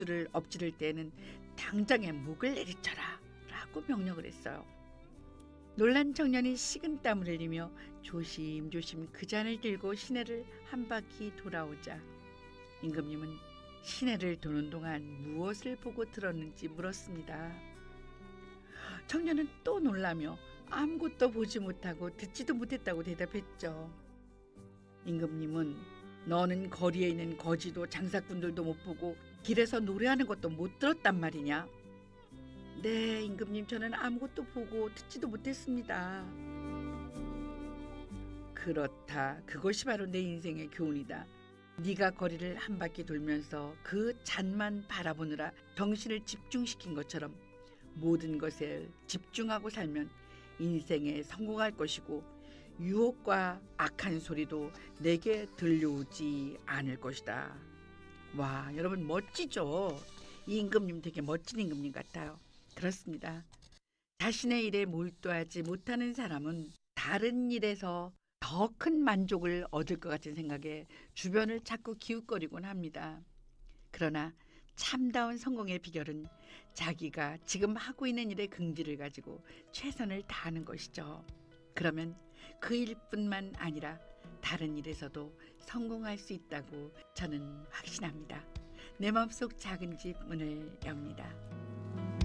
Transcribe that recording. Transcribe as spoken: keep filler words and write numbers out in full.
를 엎지를 때에는 당장에 목을 내리쳐라 라고 명령을 했어요. 놀란 청년이 식은땀을 흘리며 조심조심 그 잔을 들고 시내를 한 바퀴 돌아오자 임금님은 시내를 도는 동안 무엇을 보고 들었는지 물었습니다. 청년은 또 놀라며 아무것도 보지 못하고 듣지도 못했다고 대답했죠. 임금님은 너는 거리에 있는 거지도 장사꾼들도 못 보고 길에서 노래하는 것도 못 들었단 말이냐? 네, 임금님, 저는 아무것도 보고 듣지도 못했습니다. 그렇다. 그것이 바로 내 인생의 교훈이다. 네가 거리를 한 바퀴 돌면서 그 잔만 바라보느라 정신을 집중시킨 것처럼 모든 것에 집중하고 살면 인생에 성공할 것이고 유혹과 악한 소리도 내게 들려오지 않을 것이다. 와, 여러분 멋지죠? 이 임금님 되게 멋진 임금님 같아요. 그렇습니다. 자신의 일에 몰두하지 못하는 사람은 다른 일에서 더 큰 만족을 얻을 것 같은 생각에 주변을 자꾸 기웃거리곤 합니다. 그러나 참다운 성공의 비결은 자기가 지금 하고 있는 일에 긍지를 가지고 최선을 다하는 것이죠. 그러면 그 일뿐만 아니라 다른 일에서도 성공할 수 있다고 저는 확신합니다. 내 마음속 작은 집 문을 엽니다.